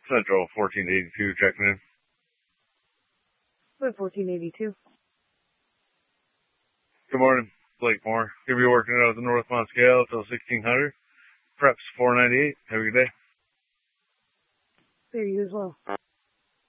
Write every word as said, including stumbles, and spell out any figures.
Central fourteen eighty-two, checking in. What, fourteen eighty-two? Good morning, Blake Moore. Gonna be working out at the Northmont Scale till sixteen hundred. Preps four ninety-eight. Have a good day. There you as well.